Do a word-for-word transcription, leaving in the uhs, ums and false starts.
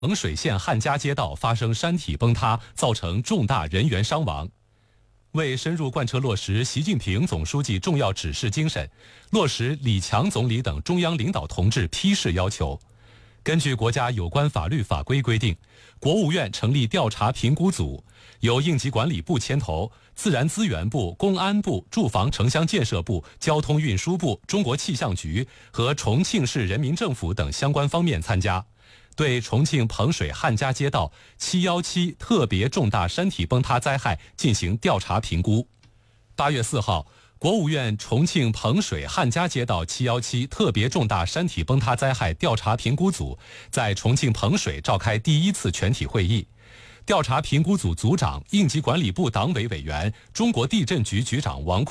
衡水县汉家街道发生山体崩塌，造成重大人员伤亡。为深入贯彻落实习近平总书记重要指示精神，落实李强总理等中央领导同志批示要求，根据国家有关法律法规规定，国务院成立调查评估组，由应急管理部牵头，自然资源部、公安部、住房城乡建设部、交通运输部、中国气象局和重庆市人民政府等相关方面参加，对重庆彭水汉家街道七一七特别重大山体崩塌灾害进行调查评估。八月四号，国务院重庆彭水汉家街道七一七特别重大山体崩塌灾害调查评估组在重庆彭水召开第一次全体会议。调查评估组组长、应急管理部党委委员、中国地震局局长王